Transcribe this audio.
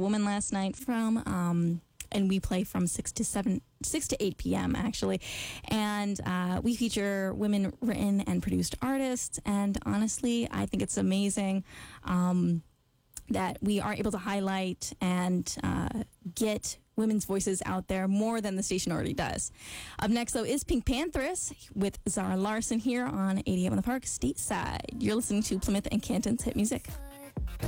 Woman last night and we play from 6 to 8 p.m. actually. And we feature women written and produced artists. And honestly, I think it's amazing that we are able to highlight and get women's voices out there more than the station already does. Up next, though, is Pink Panthers with Zara Larson here on 88 on the Park Stateside. You're listening to Plymouth and Canton's hit music.